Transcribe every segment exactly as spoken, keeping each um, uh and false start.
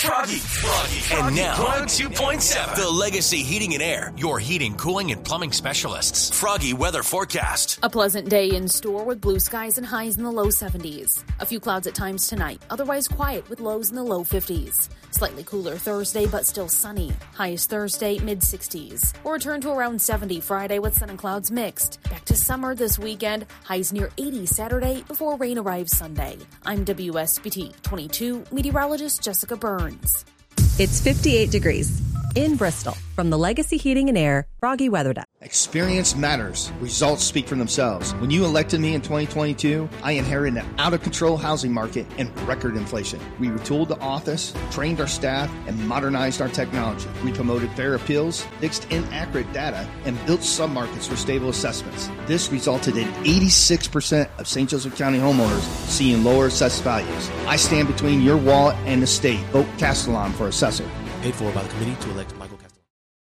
Froggy. Froggy. And now, one oh two point seven. The Legacy Heating and Air, your heating, cooling, and plumbing specialists. Froggy weather forecast. A pleasant day in store with blue skies and highs in the low seventies. A few clouds at times tonight, otherwise quiet with lows in the low fifties. Slightly cooler Thursday, but still sunny. Highest Thursday, mid sixties. We'll return to around seventy Friday with sun and clouds mixed. Back to summer this weekend, highs near eighty Saturday before rain arrives Sunday. I'm W S B T twenty-two meteorologist Jessica Burns. It's fifty-eight degrees in Bristol. From the Legacy Heating and Air Froggy Weather Desk. Experience matters. Results speak for themselves. When you elected me in twenty twenty-two, I inherited an out-of-control housing market and record inflation. We retooled the office, trained our staff, and modernized our technology. We promoted fair appeals, fixed inaccurate data, and built submarkets for stable assessments. This resulted in eighty-six percent of Saint Joseph County homeowners seeing lower assessed values. I stand between your wallet and the state. Vote Castellon for assessor. Paid for by the committee to elect Michael Castellon.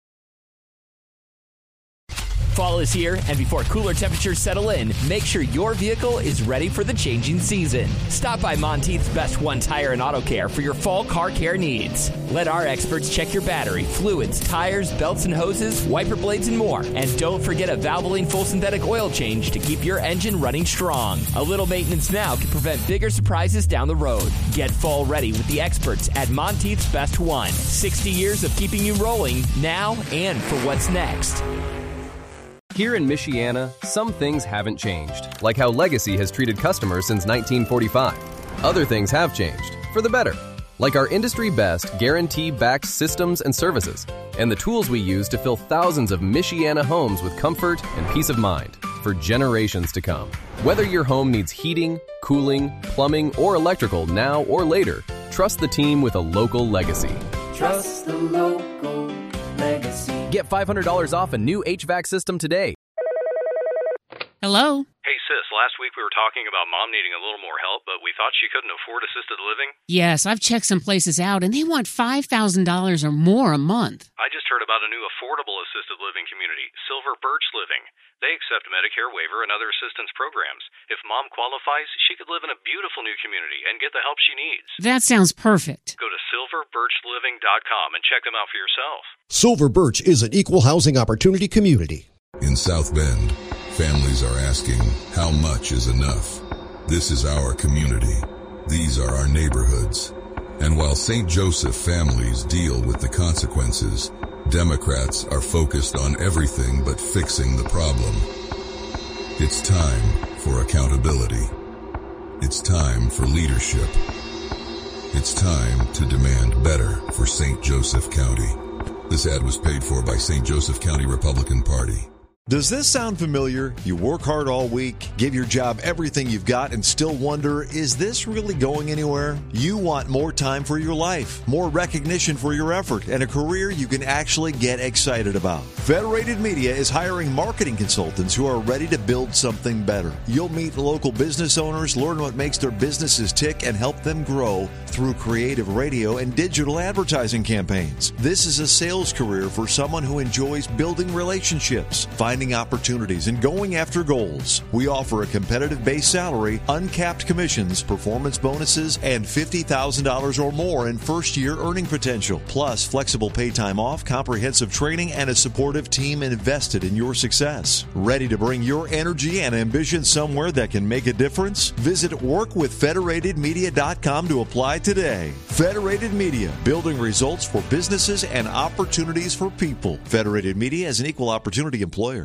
Fall is here, and before cooler temperatures settle in, make sure your vehicle is ready for the changing season. Stop by Monteith's Best One Tire and Auto Care for your fall car care needs. Let our experts check your battery, fluids, tires, belts and hoses, wiper blades, and more. And don't forget a Valvoline full synthetic oil change to keep your engine running strong. A little maintenance now can prevent bigger surprises down the road. Get fall ready with the experts at Monteith's Best One. sixty years of keeping you rolling now and for what's next. Here in Michiana, some things haven't changed, like how Legacy has treated customers since nineteen forty-five. Other things have changed, for the better, like our industry-best guarantee-backed systems and services, and the tools we use to fill thousands of Michiana homes with comfort and peace of mind for generations to come. Whether your home needs heating, cooling, plumbing, or electrical now or later, trust the team with a local Legacy. Trust the local Legacy. Get five hundred dollars off a new H V A C system today. Hello? Hey, sis, last week we were talking about Mom needing a little more help, but we thought she couldn't afford assisted living. Yes, I've checked some places out, and they want five thousand dollars or more a month. I just heard about a new affordable assisted living community, Silver Birch Living. They accept Medicare waiver and other assistance programs. If Mom qualifies, she could live in a beautiful new community and get the help she needs. That sounds perfect. Go to silver birch living dot com and check them out for yourself. Silver Birch is an equal housing opportunity community. In South Bend, families are asking, how much is enough? This is our community. These are our neighborhoods. And while Saint Joseph families deal with the consequences, Democrats are focused on everything but fixing the problem. It's time for accountability. It's time for leadership. It's time to demand better for Saint Joseph County. This ad was paid for by Saint Joseph County Republican Party. Does this sound familiar? You work hard all week, give your job everything you've got, and still wonder, is this really going anywhere? You want more time for your life, more recognition for your effort, and a career you can actually get excited about. Federated Media is hiring marketing consultants who are ready to build something better. You'll meet local business owners, learn what makes their businesses tick, and help them grow through creative radio and digital advertising campaigns. This is a sales career for someone who enjoys building relationships, finding opportunities, and going after goals. We offer a competitive base salary, uncapped commissions, performance bonuses, and fifty thousand dollars or more in first-year earning potential, plus flexible pay time off, comprehensive training, and a supportive team invested in your success. Ready to bring your energy and ambition somewhere that can make a difference? Visit work with federated media dot com to apply today. Federated Media, building results for businesses and opportunities for people. Federated Media is an equal opportunity employer.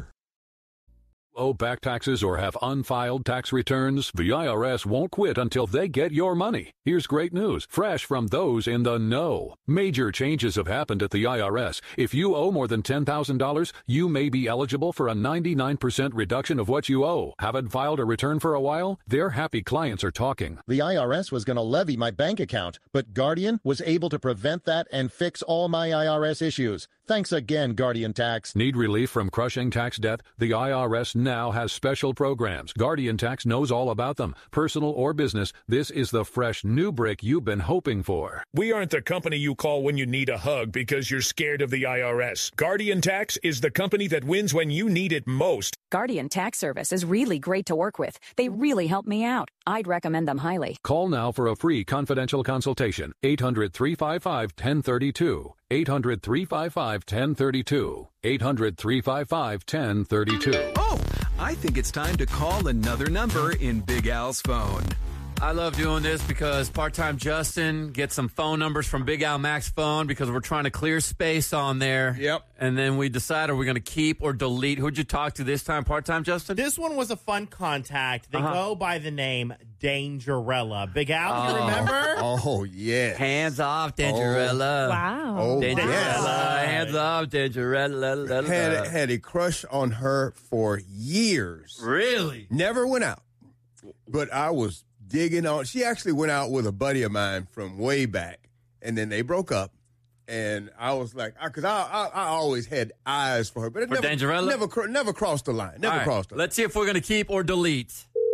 Owe back taxes or have unfiled tax returns? The I R S won't quit until they get your money. Here's great news, fresh from those in the know. Major changes have happened at the I R S. If you owe more than ten thousand dollars, you may be eligible for a ninety-nine percent reduction of what you owe. Haven't filed a return for a while? Their happy clients are talking. The I R S was going to levy my bank account, but Guardian was able to prevent that and fix all my I R S issues. Thanks again, Guardian Tax. Need relief from crushing tax debt? The I R S now has special programs. Guardian Tax knows all about them. Personal or business, this is the fresh new brick you've been hoping for. We aren't the company you call when you need a hug because you're scared of the I R S. Guardian Tax is the company that wins when you need it most. Guardian Tax Service is really great to work with. They really help me out. I'd recommend them highly. Call now for a free confidential consultation. eight hundred, three five five, one oh three two. eight hundred, three five five, one oh three two. eight hundred, three five five, one oh three two. Oh, I think it's time to call another number in Big Al's phone. I love doing this because part-time Justin gets some phone numbers from Big Al Mac's phone because we're trying to clear space on there. Yep. And then we decide are we going to keep or delete. Who'd you talk to this time, part-time Justin? This one was a fun contact. They uh-huh. go by the name Dangerella. Big Al, oh. you remember? Oh, yeah. Hands off, Dangerella. Oh. Wow. Oh, Dangerella. yes. Hands off, Dangerella. Had, had a crush on her for years. Really? Never went out. But I was digging on. She actually went out with a buddy of mine from way back, and then they broke up. And I was like, because I, I I always had eyes for her, but it for never Dangerella? never never crossed the line. Never right. crossed the line. Let's see if we're going to keep or delete.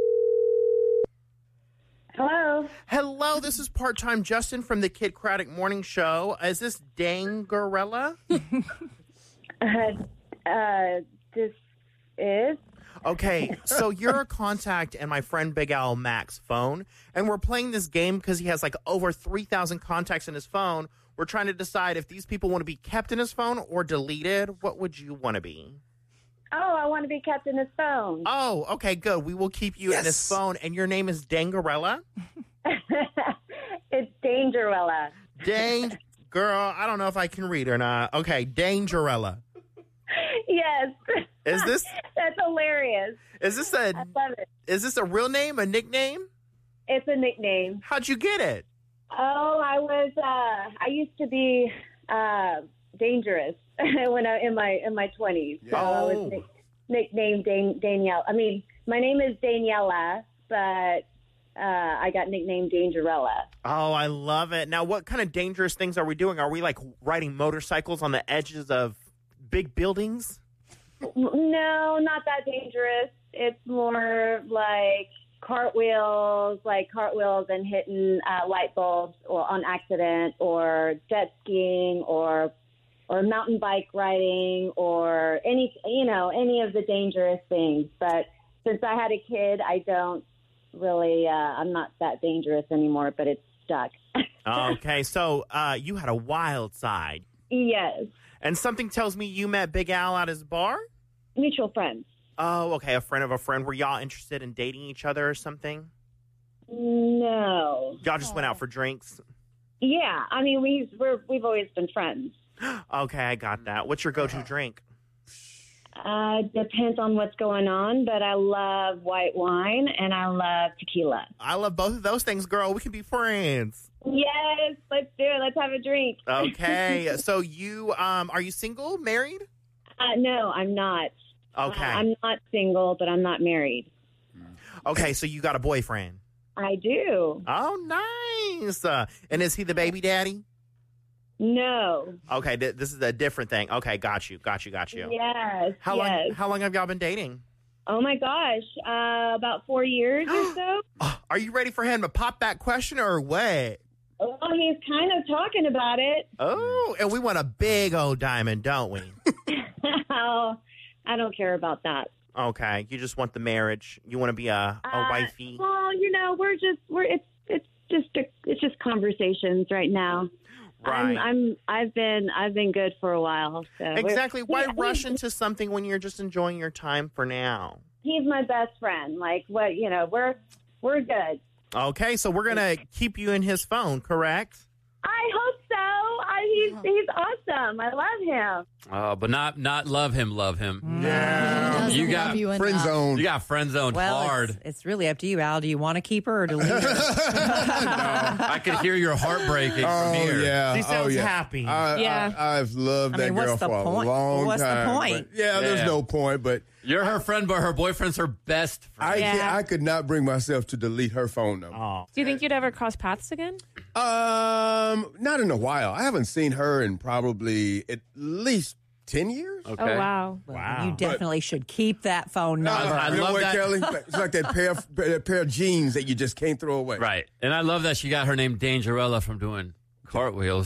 Hello. Hello, this is part-time Justin from the Kid Craddock Morning Show. Is this Dangerella? uh, uh, this is. Okay, so you're a contact in my friend Big Al Mac's phone, and we're playing this game because he has like over three thousand contacts in his phone. We're trying to decide if these people want to be kept in his phone or deleted. What would you want to be? Oh, I want to be kept in his phone. Oh, okay, good. We will keep you yes. in his phone, and your name is Dangerella? It's Dangerella. Dang, girl, I don't know if I can read or not. Okay, Dangerella. Yes. Is this? That's hilarious. Is this a? I love it. Is this a real name, a nickname? It's a nickname. How'd you get it? Oh, I was. Uh, I used to be uh, dangerous when I in my in my twenties. So oh. I was nick, nicknamed Dan, Danielle. I mean, my name is Daniela, but uh, I got nicknamed Dangerella. Oh, I love it. Now, what kind of dangerous things are we doing? Are we like riding motorcycles on the edges of big buildings? No, not that dangerous. It's more like cartwheels, like cartwheels and hitting uh, light bulbs or on accident, or jet skiing, or or mountain bike riding, or any you know any of the dangerous things. But since I had a kid, I don't really. Uh, I'm not that dangerous anymore. But it's stuck. Okay, so uh, you had a wild side. Yes. And something tells me you met Big Al at his bar? Mutual friends. Oh, okay. A friend of a friend. Were y'all interested in dating each other or something? No. Y'all just went out for drinks? Yeah. I mean, we, we're, we've always been friends. Okay, I got that. What's your go-to drink? Uh, depends on what's going on, but I love white wine and I love tequila. I love both of those things, girl. We can be friends. Yes, let's do it. Let's have a drink. Okay. So you, um, are you single, married? Uh, no, I'm not. Okay. Uh, I'm not single, but I'm not married. Okay, so you got a boyfriend? I do. Oh, nice. Uh, and is he the baby daddy? No. Okay, th- this is a different thing. Okay, got you, got you, got you. Yes, How yes. long? How long have y'all been dating? Oh my gosh, uh, about four years or so. Are you ready for him to pop that question or what? Well, he's kind of talking about it. Oh, and we want a big old diamond, don't we? Oh, I don't care about that. Okay, you just want the marriage. You want to be a, a Uh, wifey. well, you know, we're just we're it's it's just a, it's just conversations right now. Right. I'm, I'm I've been I've been good for a while. So Exactly. we're- Why we- rush into something when you're just enjoying your time for now? He's my best friend. Like what you know, we're we're good. Okay, so we're gonna keep you in his phone, correct? I hope so. I, he's he's awesome. I love him. Uh, but not not love him, love him. Yeah. You got you friend enough. zone. You got friend zoned Well, hard. It's, it's really up to you, Al. Do you want to keep her or delete her? I could hear your heart breaking Oh, from here. yeah. She sounds oh, yeah. happy. I, Yeah. I, I've loved I that mean, what's girl the for a point? long What's the time. point? but yeah, there's Yeah. no point, but You're her friend, but her boyfriend's her best friend. I, Yeah. can, I could not bring myself to delete her phone number. Oh. Do you think you'd ever cross paths again? Um, not in a while. I haven't seen her in probably at least ten years. Okay. Oh, wow. Wow. You definitely but, should keep that phone number. No, I you know love what, that. Kelly? It's like that pair, of, that pair of jeans that you just can't throw away. Right. And I love that she got her name Dangerella from doing cartwheels.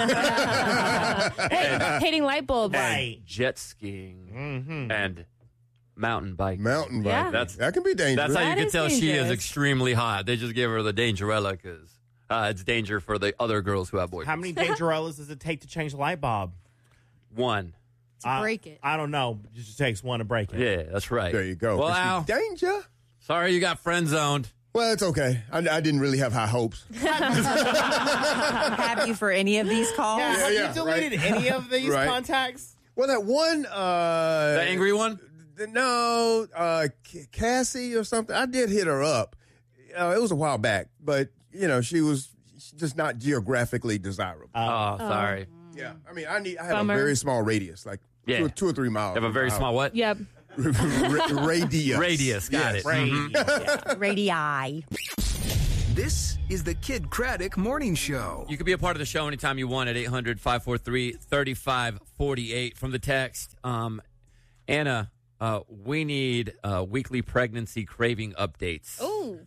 Hey, hitting light bulbs. And jet skiing. Mm-hmm. And mountain bike. Mountain bike. Yeah. That's, that can be dangerous. That's how that you can tell dangerous. she is extremely hot. They just give her the Dangerella because uh, it's danger for the other girls who have boyfriends. How many Dangerellas does it take to change the light bulb? One. To break it. I don't know. It just takes one to break it. Yeah, that's right. There you go. Well, Al, danger. Sorry you got friend zoned. Well, it's okay. I, I didn't really have high hopes. Have you for any of these calls? Yeah, have yeah, you deleted right. any of these right. contacts? Well, that one. Uh, the angry one? The, no, uh, Cassie or something. I did hit her up. Uh, it was a while back, but, you know, she was just not geographically desirable. Oh, oh. sorry. Yeah, I mean, I need. I have Bummer. a very small radius, like yeah. two, two or three miles. You have a very small what? Yep. Radius. Radius, got yes. it. Mm-hmm. Yeah. Radii. This is the Kid Craddock Morning Show. You can be a part of the show anytime you want at eight hundred, five four three, three five four eight. From the text, um, Anna, uh, we need uh, weekly pregnancy craving updates. Oh.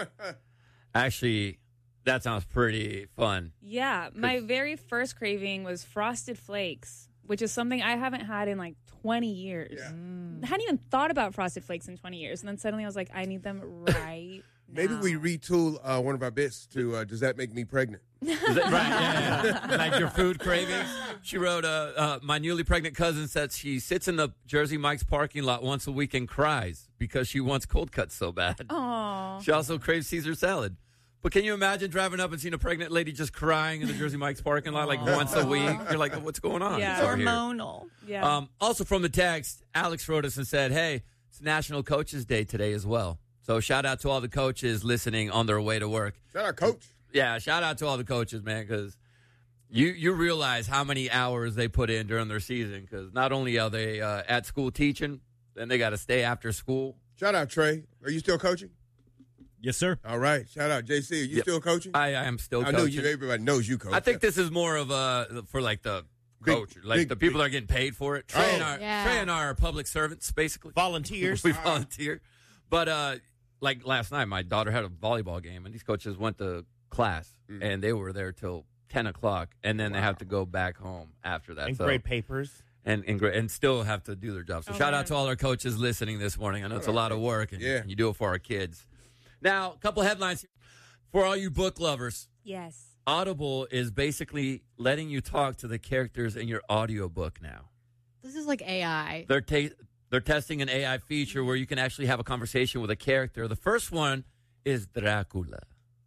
Actually, that sounds pretty fun. Yeah. My very first craving was Frosted Flakes, which is something I haven't had in like twenty years. Yeah. Mm. I hadn't even thought about Frosted Flakes in twenty years. And then suddenly I was like, I need them right Maybe now. we retool uh, one of our bits to uh, Does That Make Me Pregnant? Is that right? Yeah, yeah. Like your food cravings. She wrote, uh, uh, my newly pregnant cousin said she sits in the Jersey Mike's parking lot once a week and cries because she wants cold cuts so bad. Aww. She also craves Caesar salad. But can you imagine driving up and seeing a pregnant lady just crying in the Jersey Mike's parking lot like Aww. once a week? You're like, what's going on? Yeah. It's over here. Hormonal. Yeah. Um, also from the text, Alex wrote us and said, hey, it's National Coaches Day today as well. So shout out to all the coaches listening on their way to work. Shout out, Coach. Yeah, shout out to all the coaches, man, because you, you realize how many hours they put in during their season because not only are they uh, at school teaching, then they got to stay after school. Shout out, Trey. Are you still coaching? Yes, sir. All right. Shout out, J C. Are you Yep. still coaching? I, I am still I coaching. know you. Everybody knows you coach. I think this is more of a, for like the Big- coach, like big- the people that are getting paid for it. Trey, Oh. and our, Yeah. Trey and our public servants, basically. Volunteers. We volunteer. But uh, like last night, my daughter had a volleyball game, and these coaches went to class, Mm. and they were there till ten o'clock, and then they have to go back home after that. And so, grade papers. and and, gra- and still have to do their job. So Oh, shout man. out to all our coaches listening this morning. I know it's a lot of work, and, Yeah. and you do it for our kids. Now, a couple headlines here. For all you book lovers. Yes. Audible is basically letting you talk to the characters in your audiobook now. This is like A I. They're ta- they're testing an A I feature where you can actually have a conversation with a character. The first one is Dracula.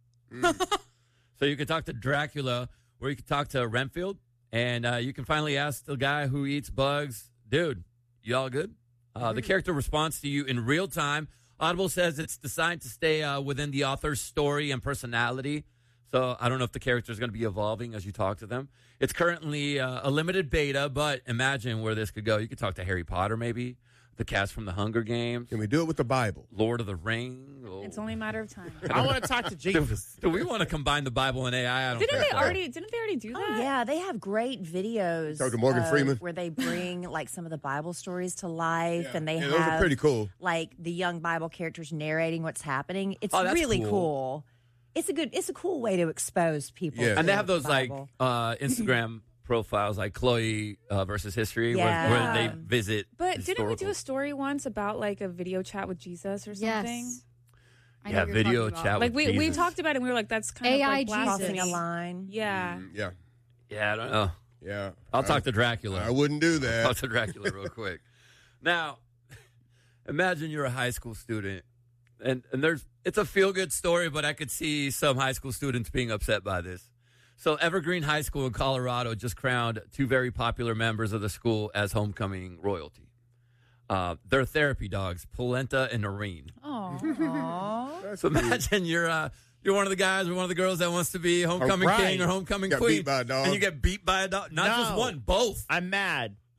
So you can talk to Dracula, or you can talk to Renfield, and uh, you can finally ask the guy who eats bugs, dude, you all good? Uh, the character responds to you in real time. Audible says it's designed to stay uh, within the author's story and personality. So I don't know if the character is going to be evolving as you talk to them. It's currently uh, a limited beta, but imagine where this could go. You could talk to Harry Potter, maybe, the cast from the Hunger Games. Can we do it with the Bible? Lord of the Rings. Oh. It's only a matter of time. I want to talk to Jesus. Do we want to combine the Bible and A I? I don't Didn't think they so. already? Didn't they already do that? Oh, yeah, they have great videos. Talk to Morgan of Freeman. where they bring like some of the Bible stories to life, Yeah. and they Yeah, have those are pretty cool. like the young Bible characters narrating what's happening. It's Oh, that's really cool. cool. It's a good. It's a cool way to expose people. Yeah. to And they have the those like Bible. uh, Instagram profiles, like Chloe uh, versus History, Yeah. where, where they visit. But didn't we do historical- a story once about like a video chat with Jesus or something? Yes. I know Yeah, what you're video talking about. chat Like with we, we Jesus. talked about it and we were like, that's kind A I of like Jesus. crossing a blasphemy. line. Yeah. Mm, yeah. Yeah, I don't know. Yeah. I'll I- talk to Dracula. I wouldn't do I'll that. talk to Dracula real quick. Now, imagine you're a high school student, and, and there's it's a feel-good story, but I could see some high school students being upset by this. So Evergreen High School in Colorado just crowned two very popular members of the school as homecoming royalty. Uh, they're therapy dogs, Polenta and Noreen. Oh. So imagine you're uh, you're one of the guys or one of the girls that wants to be homecoming right. king or homecoming Got queen, beat by a dog. and you get beat by a dog. Not just No. one, both. I'm mad.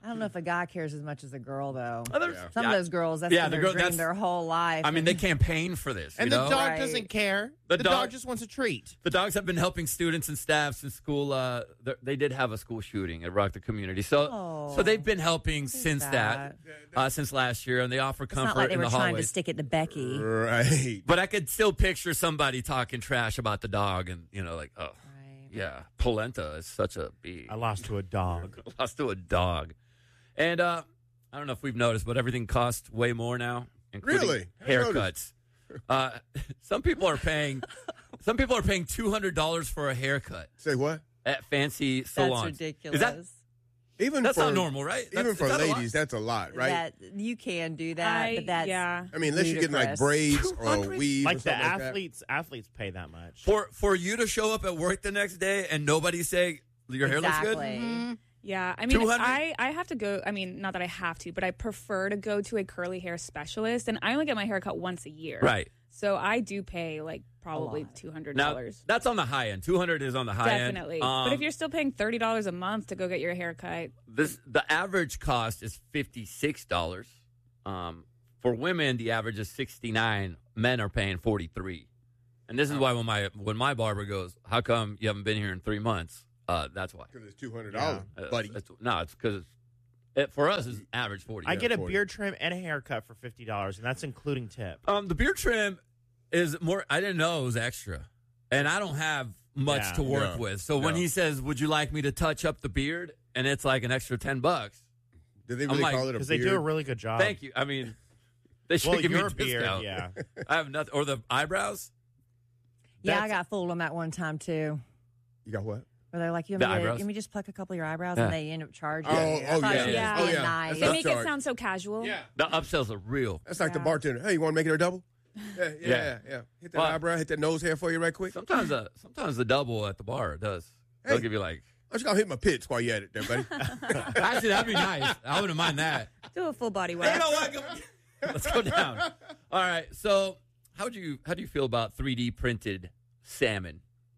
I don't know if a guy cares as much as a girl, though. Oh, there's- Some yeah. of those girls, that's Yeah, been the their girl- dream that's- their whole life. I mean, they campaign for this. And you the know? dog Right. doesn't care. The The, dog- dog, just wants a treat. The dogs have been helping students and staffs in school. Uh, th- they did have a school shooting at Rock the Community, so Oh, so they've been helping since that, uh, since last year, and they offer It's comfort not like they in were the trying to hallways. stick it to Becky. Right. But I could still picture somebody talking trash about the dog, and you know, like, oh, yeah, polenta is such a bee. I lost to a dog. lost to a dog, and uh, I don't know if we've noticed, but everything costs way more now, including Really? I didn't haircuts. Uh, some people are paying. Some people are paying two hundred dollars for a haircut. Say what? At fancy salons. ridiculous. Is that Even That's for, not normal, right? Even That's- for is that a lot? ladies, that's a lot, right? That you can do that, I- but that's yeah. I mean, unless you're getting like ludicrous. braids or weaves, Like or the something like that. athletes, athletes pay that much. for for you to show up at work the next day and nobody say your hair looks good? Exactly. Mhm. Yeah, I mean, two hundred? I, I have to go. I mean, not that I have to, but I prefer to go to a curly hair specialist, and I only get my hair cut once a year. Right. So I do pay like probably two hundred Now dollars. that's on the high end. Two hundred is on the high end. Definitely. Um, but if you're still paying thirty dollars a month to go get your hair cut, this the average cost is fifty six dollars. Um, for women, the average is sixty nine. Men are paying forty three. And this is why when my when my barber goes, "How come you haven't been here in three months?" Uh, that's why. Because it's two hundred dollars, Uh, buddy. it's- no, it's because it, for us it's average forty. I get a forty. beard trim and a haircut for fifty dollars, and that's including tip. Um, the beard trim is more. I didn't know it was extra, and I don't have much Yeah. to work Yeah. with. So when Yeah. he says, "Would you like me to touch up the beard?" and it's like an extra ten bucks, Do they I'm really like- call it a Because they beard? do a really good job. thank you. I mean, they should Well, give me your a beard, discount. yeah. I have nothing. Or the eyebrows. Yeah, I That's- got fooled on that one time too. You got what? Where they're like, you The want me, to, eyebrows? you want me to just pluck a couple of your eyebrows, Yeah. and they end up charging. Oh, you. I oh, thought yeah. it was Yeah. Oh, being yeah. nice. That's they not make it charged. sound so casual. Yeah. The upsells are real. That's like the Yeah. bartender. Hey, you want to make it a double? Yeah, yeah, Yeah. yeah. yeah. Hit that Well- eyebrow, hit that nose hair for you right quick. Sometimes, uh, sometimes the double at the bar does. They'll Hey. give you like. I'm just gonna hit my pits while you're at it, there, buddy. Actually, that'd be nice. I wouldn't mind that. Do a full body You wax. know what? Come- Let's go down. All right. So, how do you how do you feel about three D printed salmon?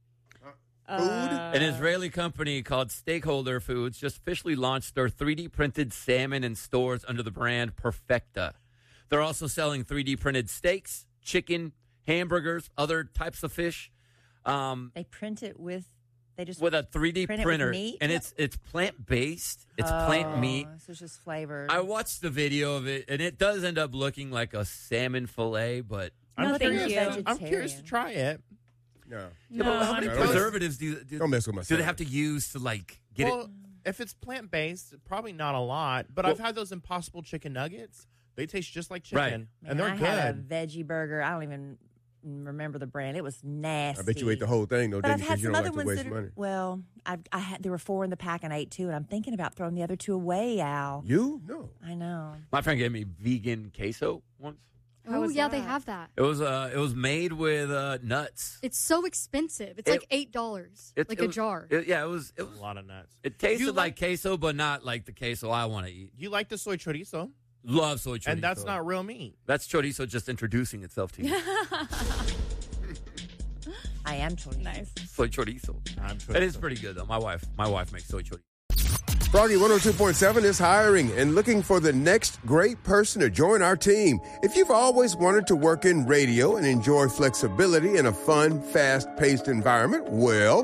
Uh, An Israeli company called Stakeholder Foods just officially launched their three D printed salmon in stores under the brand Perfecta. They're also selling three D printed steaks, chicken, hamburgers, other types of fish. Um, They print it with. They just with a three D print it with printer, meat? and it's it's plant based. It's Oh, plant meat. So it's just flavored. I watched the video of it, and it does end up looking like a salmon fillet, but No, I'm thank curious. you. I'm curious to try it. No. Yeah, but how many No, don't- preservatives do, do, Don't mess with my do they salmon. have to use to like get well, it? if it's plant based, probably not a lot. But Well- I've had those Impossible chicken nuggets. They taste just like chicken, Right. and Man, they're I good. had a veggie burger. I don't even remember the brand. It was nasty. I bet you ate the whole thing, though, But didn't I've you? had Because you some don't other like to ones waste that are, money. well, I've, I had there were four in the pack and I ate two, and I'm thinking about throwing the other two away, Al. You? No. I know. My friend gave me vegan queso once. How Oh, was yeah, they that? have that. It was uh, it was made with uh, nuts. It's so expensive. It's It- like eight dollars, It- like it a was- jar. It, yeah, it was. It a was. lot of nuts. It tasted You like queso, but not like the queso I want to eat. You like the soy chorizo, Love soy chorizo, and that's not real meat. That's chorizo just introducing itself to you. I am chorizo. Nice. Soy chorizo. I'm It is pretty good though. My wife, my wife makes soy chorizo. Froggy one oh two point seven is hiring and looking for the next great person to join our team. If you've always wanted to work in radio and enjoy flexibility in a fun, fast-paced environment, well,